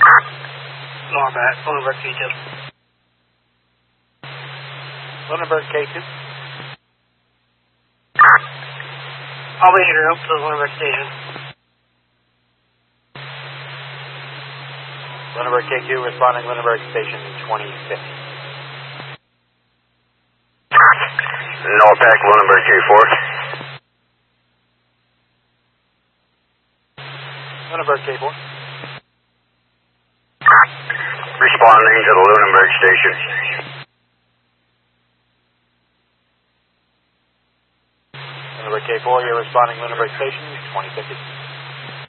Norbat, Lunenburg K2. Lunenburg K2. I'll be here up to the Lunenburg station. Lunenburg K2 responding Lunenburg Station 2050. Norpac, Lunenburg K4. Lunenburg K4. Responding to the Lunenburg station. Lunenburg K4, you're responding Lunenburg Station 2050.